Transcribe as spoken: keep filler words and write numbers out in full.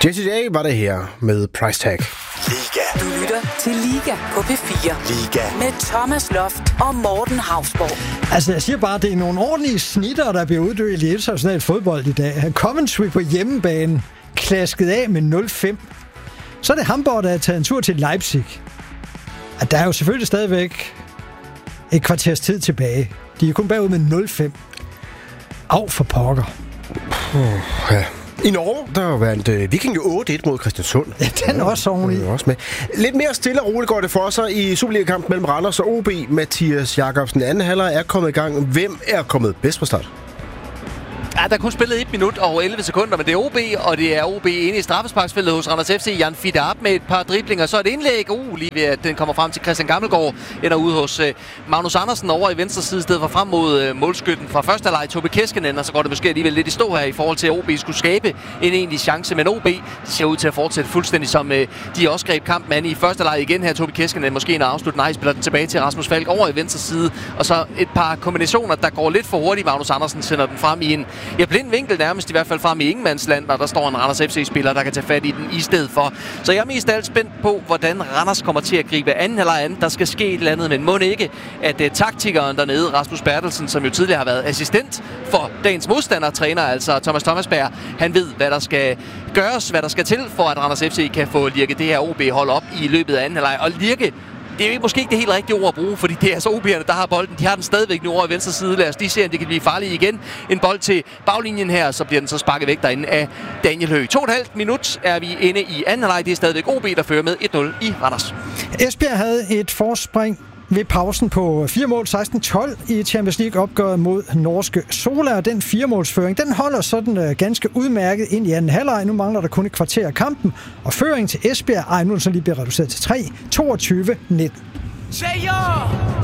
Jessie J var det her med Price Tag. Liga. Du lytter til Liga på P fire. Liga. Med Thomas Loft og Morten Hausborg. Altså, jeg siger bare, det er nogle ordentlige snitter, der bliver uddelt i international fodbold i dag. Coventry på hjemmebane klasket af med nul fem. Så er det Hamburg, der er taget en tur til Leipzig. Og der er jo selvfølgelig stadigvæk et kvarters tid tilbage. De er kun bagud med nul fem. Av for pokker. Uh, ja. I Norge, der vandt uh, Viking jo otte et mod Kristiansund. Ja, den er også oveni. Ja, også med. Lidt mere stille og roligt går det for sig i Superliga-kampen mellem Randers og O B. Mathias Jakobsen, anden halvleg er kommet i gang. Hvem er kommet bedst fra start? Ja, der er kun spillet et minut og elleve sekunder, men det er O B, og det er O B inde i straffesparksfeltet hos Randers F C. Jan Fidab med et par driblinger, så et indlæg, uh, lige ved at den kommer frem til Christian Gammelgaard, ender ude hos uh, Magnus Andersen over i venstre side, i stedet for frem mod uh, målskytten fra første halvleg, Tobi Keskinen, og så går det måske alligevel lidt i stå her i forhold til, at O B skulle skabe en egentlig chance, men O B ser ud til at fortsætte fuldstændig som uh, de også greb kampen an i første halvleg igen her. Tobi Keskinen måske en afslut, nej, spiller den tilbage til Rasmus Falk over i venstre side, og så et par kombinationer, der går lidt for hurtigt. Magnus Andersen sender den frem i en ja, blind vinkel, nærmest i hvert fald frem i ingenmandsland, og der står en Randers F C-spiller, der kan tage fat i den i stedet for. Så jeg er mest alt spændt på, hvordan Randers kommer til at gribe anden halvleg an. Der skal ske et eller andet, men må ikke, at uh, taktikeren dernede, Rasmus Bertelsen, som jo tidligere har været assistent for dagens modstandertræner, altså Thomas Thomasberg, han ved, hvad der skal gøres, hvad der skal til, for at Randers F C kan få lirket det her O B-hold op i løbet af anden halvleg. Og lirke, det er måske ikke det helt rigtige ord at bruge, fordi det er altså O B'erne, der har bolden. De har den stadigvæk nu over i venstre side. Lad os lige se, om det kan blive farligt igen. En bold til baglinjen her, så bliver den så sparket væk derinde af Daniel Høgh. To og et halvt minut er vi inde i anden halvleg. Det er stadigvæk O B, der fører med et nul i Randers. Esbjerg havde et forspring ved pausen på fire mål seksten tolv i Champions League-opgøret mod norske Sola, og den firemålsføring, den holder sådan uh, ganske udmærket ind i anden halvleg. Nu mangler der kun et kvarter af kampen, og føringen til Esbjerg, ej, nu er den så lige blevet reduceret til tre, toogtyve nitten.